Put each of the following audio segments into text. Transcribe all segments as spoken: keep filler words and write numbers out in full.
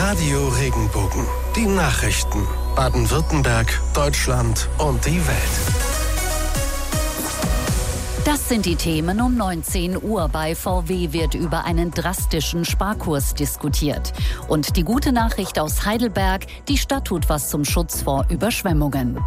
Radio Regenbogen. Die Nachrichten. Baden-Württemberg, Deutschland und die Welt. Das sind die Themen um neunzehn Uhr. Bei V W wird über einen drastischen Sparkurs diskutiert. Und die gute Nachricht aus Heidelberg, die Stadt tut was zum Schutz vor Überschwemmungen.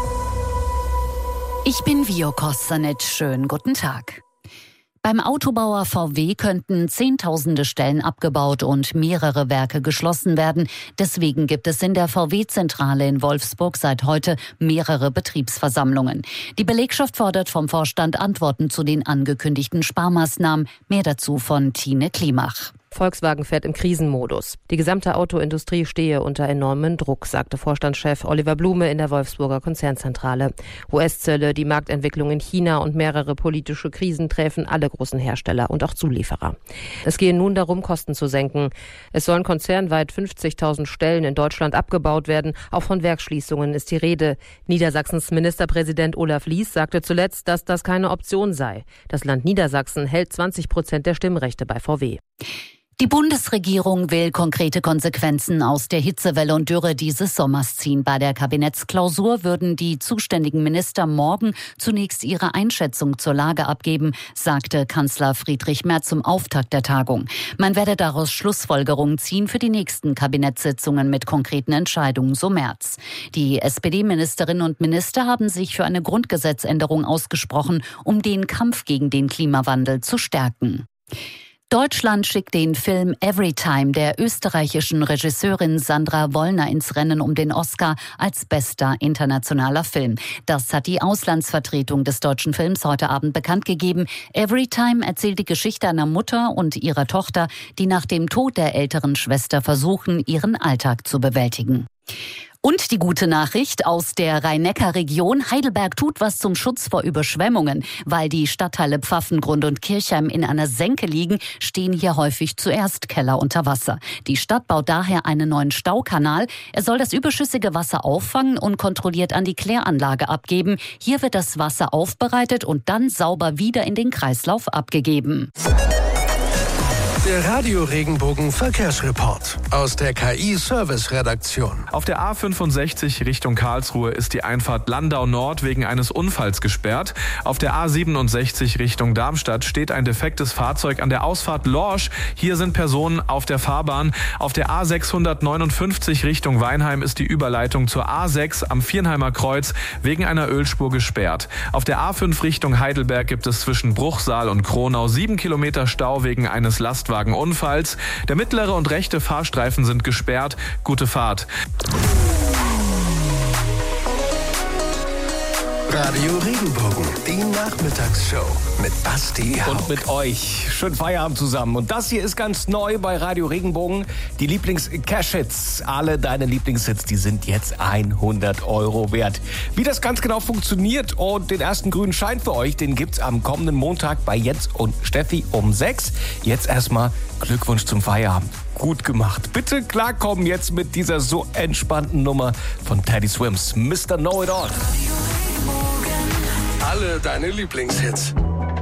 Ich bin Vio Kosanic. Schönen guten Tag. Beim Autobauer V W könnten Zehntausende Stellen abgebaut und mehrere Werke geschlossen werden. Deswegen gibt es in der V W-Zentrale in Wolfsburg seit heute mehrere Betriebsversammlungen. Die Belegschaft fordert vom Vorstand Antworten zu den angekündigten Sparmaßnahmen. Mehr dazu von Tine Klimach. Volkswagen fährt im Krisenmodus. Die gesamte Autoindustrie stehe unter enormem Druck, sagte Vorstandschef Oliver Blume in der Wolfsburger Konzernzentrale. U S-Zölle, die Marktentwicklung in China und mehrere politische Krisen treffen alle großen Hersteller und auch Zulieferer. Es gehe nun darum, Kosten zu senken. Es sollen konzernweit fünfzigtausend Stellen in Deutschland abgebaut werden. Auch von Werksschließungen ist die Rede. Niedersachsens Ministerpräsident Olaf Lies sagte zuletzt, dass das keine Option sei. Das Land Niedersachsen hält zwanzig Prozent der Stimmrechte bei V W. Die Bundesregierung will konkrete Konsequenzen aus der Hitzewelle und Dürre dieses Sommers ziehen. Bei der Kabinettsklausur würden die zuständigen Minister morgen zunächst ihre Einschätzung zur Lage abgeben, sagte Kanzler Friedrich Merz zum Auftakt der Tagung. Man werde daraus Schlussfolgerungen ziehen für die nächsten Kabinettssitzungen mit konkreten Entscheidungen, so Merz. Die S P D-Ministerinnen und Minister haben sich für eine Grundgesetzänderung ausgesprochen, um den Kampf gegen den Klimawandel zu stärken. Deutschland schickt den Film Everytime der österreichischen Regisseurin Sandra Wollner ins Rennen um den Oscar als bester internationaler Film. Das hat die Auslandsvertretung des deutschen Films heute Abend bekannt gegeben. Everytime erzählt die Geschichte einer Mutter und ihrer Tochter, die nach dem Tod der älteren Schwester versuchen, ihren Alltag zu bewältigen. Und die gute Nachricht aus der Rhein-Neckar-Region. Heidelberg tut was zum Schutz vor Überschwemmungen. Weil die Stadtteile Pfaffengrund und Kirchheim in einer Senke liegen, stehen hier häufig zuerst Keller unter Wasser. Die Stadt baut daher einen neuen Staukanal. Er soll das überschüssige Wasser auffangen und kontrolliert an die Kläranlage abgeben. Hier wird das Wasser aufbereitet und dann sauber wieder in den Kreislauf abgegeben. Der Radio Regenbogen Verkehrsreport aus der K I-Service-Redaktion. Auf der A fünfundsechzig Richtung Karlsruhe ist die Einfahrt Landau Nord wegen eines Unfalls gesperrt. Auf der A siebenundsechzig Richtung Darmstadt steht ein defektes Fahrzeug an der Ausfahrt Lorsch. Hier sind Personen auf der Fahrbahn. Auf der A sechshundertneunundfünfzig Richtung Weinheim ist die Überleitung zur A sechs am Viernheimer Kreuz wegen einer Ölspur gesperrt. Auf der A fünf Richtung Heidelberg gibt es zwischen Bruchsal und Kronau sieben Kilometer Stau wegen eines Lastwagens. Unfalls. Der mittlere und rechte Fahrstreifen sind gesperrt. Gute Fahrt. Radio Regenbogen, die Nachmittagsshow mit Basti Hauck. Und mit euch. Schönen Feierabend zusammen. Und das hier ist ganz neu bei Radio Regenbogen. Die Lieblings-Cash-Hits. Alle deine Lieblingshits, die sind jetzt hundert Euro wert. Wie das ganz genau funktioniert und den ersten grünen Schein für euch, den gibt's am kommenden Montag bei Jens und Steffi um sechs. Jetzt erstmal Glückwunsch zum Feierabend. Gut gemacht. Bitte klarkommen jetzt mit dieser so entspannten Nummer von Teddy Swims. Mister Know It All. Alle deine Lieblingshits.